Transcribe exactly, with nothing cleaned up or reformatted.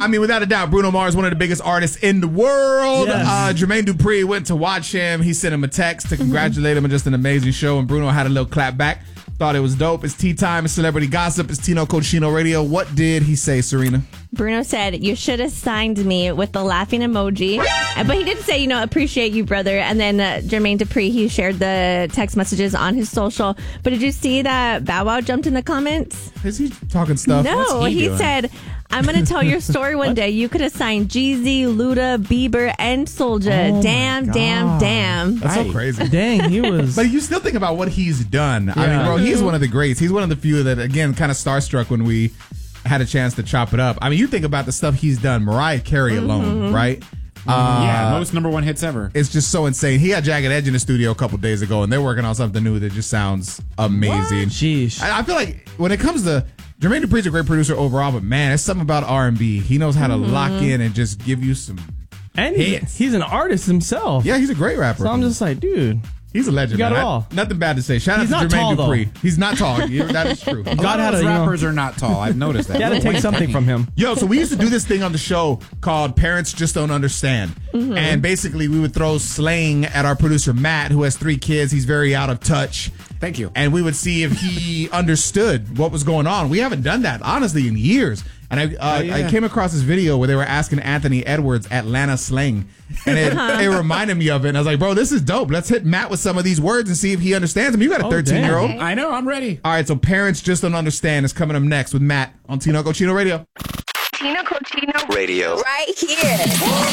I mean, without a doubt, Bruno Mars, one of the biggest artists in the world. Yes. Uh, Jermaine Dupri went to watch him. He sent him a text to congratulate him on just an amazing show, and Bruno had a little clap back. Thought it was dope. It's tea time. It's celebrity gossip. It's Tino Cochino Radio. What did he say, Serena? Bruno said, you should have signed me with the laughing emoji. Uh, But he did say, you know, appreciate you, brother. And then uh, Jermaine Dupri, he shared the text messages on his social. But did you see that Bow Wow jumped in the comments? Is he talking stuff? No, What's he, he doing? said, I'm going to tell your story one day. You could have signed Jeezy, Luda, Bieber, and Soulja. Oh my damn, damn, God. damn. That's so Right. crazy. Dang, he was. But you still think about what he's done. I mean, Yeah. bro, he's one of the greats. He's one of the few that, again, kind of starstruck when we had a chance to chop it up. I mean, you think about the stuff he's done. Mariah Carey alone, right? Uh, yeah, most number one hits ever. It's just so insane. He had Jagged Edge in the studio a couple days ago, and they're working on something new that just sounds amazing. Sheesh. I, I feel like when it comes to Jermaine Dupri's a great producer overall, but man, it's something about R and B. He knows how to lock in and just give you some. And he, hits. he's an artist himself. Yeah, he's a great rapper. So I'm just like, dude. He's a legend. You got man. it all. I- nothing bad to say. Shout He's out not to Jermaine tall, Dupri. though. He's not tall. Yeah, that is true. A lot God of had those a, you know- rappers are not tall. I've noticed that. You got to take something from him. Yo, so we used to do this thing on the show called Parents Just Don't Understand. Mm-hmm. And basically we would throw slang at our producer, Matt, who has three kids. He's very out of touch. Thank you. And we would see if he understood what was going on. We haven't done that, honestly, in years. And I, uh, Oh, yeah. I came across this video where they were asking Anthony Edwards Atlanta slang. And it, it reminded me of it. And I was like, bro, this is dope. Let's hit Matt with some of these words and see if he understands them. You got a Oh, thirteen-year-old. dang. I know. I'm ready. All right, so Parents Just Don't Understand is coming up next with Matt on Tino Cochino Radio. Tino Cochino Radio. right here.